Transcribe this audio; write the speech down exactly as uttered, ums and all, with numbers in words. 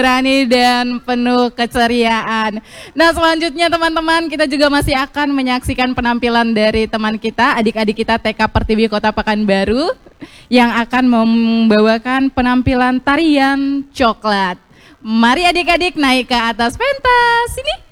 berani dan penuh keceriaan. Nah selanjutnya teman-teman kita juga masih akan menyaksikan penampilan dari teman kita, adik-adik kita T K Pertiwi Kota Pekanbaru yang akan membawakan penampilan tarian coklat. Mari adik-adik naik ke atas pentas, sini.